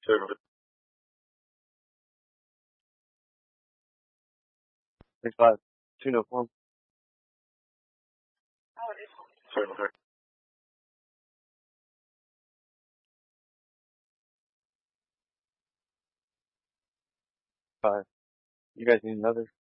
Sure. 65. 2 no form. Sure. 5. You guys need another?